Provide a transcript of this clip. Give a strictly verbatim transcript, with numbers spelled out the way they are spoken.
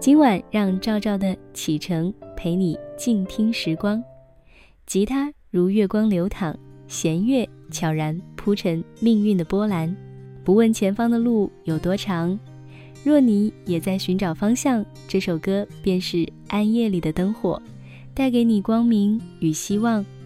今晚让赵赵的启程陪你静听时光，吉他如月光流淌，弦乐悄然铺陈命运的波澜。不问前方的路有多长，若你也在寻找方向，这首歌便是暗夜里的灯火，带给你光明与希望。